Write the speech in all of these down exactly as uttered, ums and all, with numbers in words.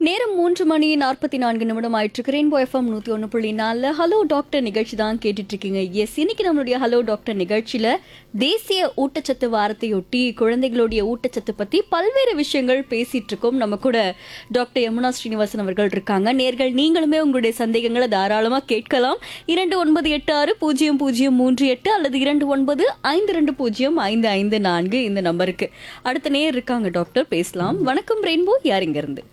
நேரம் மூன்று மணி நாற்பத்தி நான்கு நிமிடம் ஆயிட்டு ரெயின்போ எஃப்எம் நூத்தி ஒன்று புள்ளி நாலு ஹலோ டாக்டர் நிகழ்ச்சி தான் கேட்டுட்டு இருக்கீங்க. எஸ், இன்னைக்கு நம்மளுடைய ஹலோ டாக்டர் நிகழ்ச்சியில தேசிய ஊட்டச்சத்து வாரத்தையொட்டி குழந்தைகளுடைய ஊட்டச்சத்து பத்தி பல்வேறு விஷயங்கள் பேசிட்டு இருக்கோம். நம்ம கூட டாக்டர் யமுனா ஸ்ரீனிவாசன் அவர்கள் இருக்காங்க. நேர்கள் நீங்களுமே உங்களுடைய சந்தேகங்களை தாராளமா கேட்கலாம். இரண்டு ஒன்பது எட்டு ஆறு பூஜ்ஜியம் பூஜ்ஜியம் மூன்று எட்டு அல்லது இரண்டு ஒன்பது ஐந்து ரெண்டு பூஜ்ஜியம் ஐந்து ஐந்து நான்கு இந்த நம்பருக்கு. அடுத்த நேர் இருக்காங்க டாக்டர், பேசலாம். வணக்கம் ரெயின்போ, யார் இங்க இருந்து?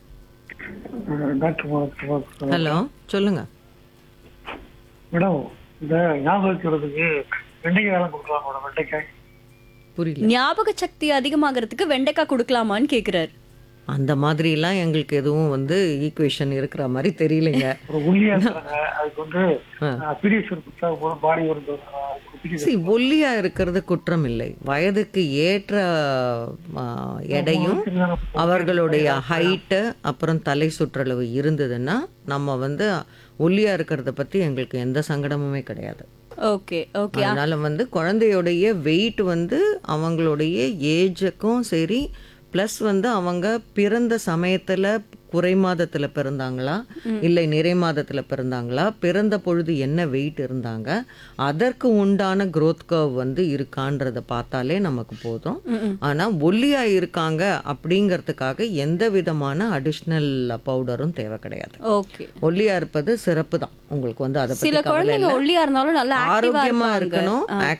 ஹலோ, சொல்லுங்க மேடம். இந்த ஞாபகம் வச்சுக்கிறதுக்கு வெண்டைக்காய் எல்லாம் கொடுக்கலாம் மேடம். வெண்டைக்காய் புரியல. ஞாபக சக்தி அதிகமாகறதுக்கு வெண்டைக்காய் கொடுக்கலாமான்னு கேக்குறாரு. அந்த மாதிரி எல்லாம் எங்களுக்கு எதுவும் வந்து ஈக்குவேஷன் இருக்கிற மாதிரி தெரியலைங்க. ஒரு ஒல்லியா இருக்கிறாங்க, அதுக்கு வந்து பீடியேஷன் கொடுத்தா போதும், பாடி ஒரு See, ஒல்லியா இருக்கிறது குற்றம் இல்லை. வயதுக்கு ஏற்ற ஆ, எடையும் அவர்களுடைய ஹைட்டு அப்புறம் தலை சுற்றளவு இருந்ததுன்னா நம்ம வந்து ஒல்லியா இருக்கிறத பத்தி எங்களுக்கு எந்த சங்கடமுமே கிடையாது. ஓகே ஓகே அதனால வந்து குழந்தையுடைய வெயிட் வந்து அவங்களுடைய ஏஜுக்கும் சரி, ப்ளஸ் வந்து அவங்க பிறந்த சமயத்தில் குறை மாதத்தில் பிறந்தாங்களா இல்லை நிறை மாதத்தில் பிறந்தாங்களா, பிறந்த பொழுது என்ன வெயிட் இருந்தாங்க, அதற்கு உண்டான growth curve வந்து இருக்கான்றதை பார்த்தாலே நமக்கு போதும். ஆனால் ஒல்லியா இருக்காங்க அப்படிங்கிறதுக்காக எந்த விதமான அடிஷ்னல் பவுடரும் தேவை கிடையாது. ஓகே. ஒல்லியா இருப்பது சிறப்பு தான். உங்களுக்கு வந்து அதை சில பற்றி கவலை குழந்தைங்க இல்லை. ஒல்லியா இருந்தாலும் நல்லா ஆரோக்கியமா இருக்கணும்,